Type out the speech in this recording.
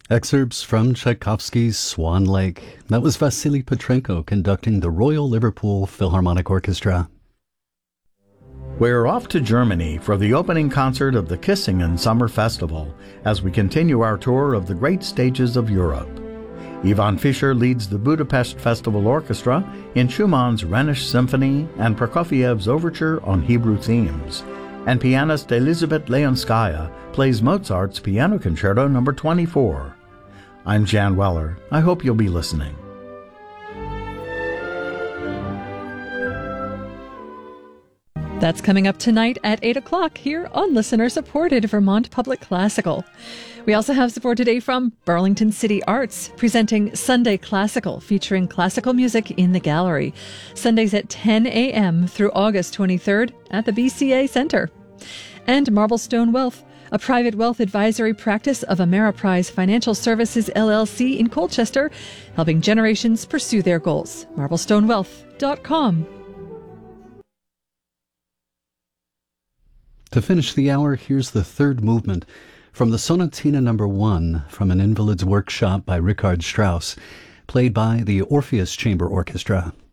Excerpts from Tchaikovsky's Swan Lake. That was Vasily Petrenko conducting the Royal Liverpool Philharmonic Orchestra. We're off to Germany for the opening concert of the Kissingen Summer Festival as we continue our tour of the great stages of Europe. Ivan Fischer leads the Budapest Festival Orchestra in Schumann's Rhenish Symphony and Prokofiev's Overture on Hebrew themes, and pianist Elizabeth Leonskaya plays Mozart's Piano Concerto No. 24. I'm Jan Weller. I hope you'll be listening. That's coming up tonight at 8 o'clock here on listener-supported Vermont Public Classical. We also have support today from Burlington City Arts, presenting Sunday Classical, featuring classical music in the gallery. Sundays at 10 a.m. through August 23rd at the BCA Center. And Marblestone Wealth, a private wealth advisory practice of Ameriprise Financial Services, LLC in Colchester, helping generations pursue their goals. MarblestoneWealth.com. To finish the hour, here's the third movement from the Sonatina No. 1 from an Invalid's Workshop by Richard Strauss, played by the Orpheus Chamber Orchestra.